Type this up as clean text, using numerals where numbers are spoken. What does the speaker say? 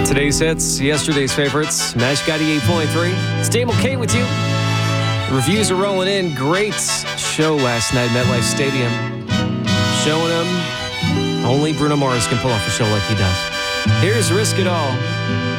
Today's hits, yesterday's favorites, Magic 88.3. It's Dave Mulcahy with you. Reviews are rolling in. Great show last night at MetLife Stadium. Showing them only Bruno Mars can pull off a show like he does. Here's Risk It All.